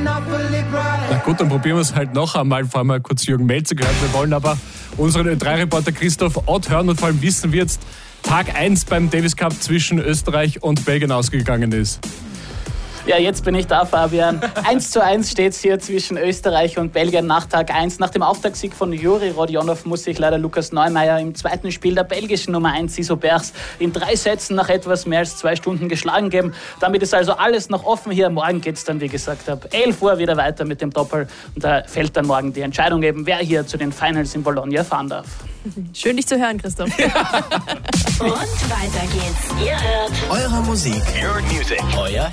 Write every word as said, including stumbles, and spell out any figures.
Na gut, dann probieren wir es halt noch einmal, vor allem mal kurz Jürgen Melzer gehört. Wir wollen aber unseren Ö drei Reporter Christoph Ott hören und vor allem wissen, wie jetzt Tag eins beim Davis Cup zwischen Österreich und Belgien ausgegangen ist. Ja, jetzt bin ich da, Fabian. eins zu eins steht es hier zwischen Österreich und Belgien nach Tag eins. Nach dem Auftaktsieg von Juri Rodionov muss sich leider Lukas Neumeier im zweiten Spiel der belgischen Nummer eins Siso Bergs in drei Sätzen nach etwas mehr als zwei Stunden geschlagen geben. Damit ist also alles noch offen hier. Morgen geht es dann, wie gesagt, ab elf Uhr wieder weiter mit dem Doppel. Und da fällt dann morgen die Entscheidung eben, wer hier zu den Finals in Bologna fahren darf. Schön, dich zu hören, Christoph. Und weiter geht's. Ihr hört eure Musik. Your music. Euer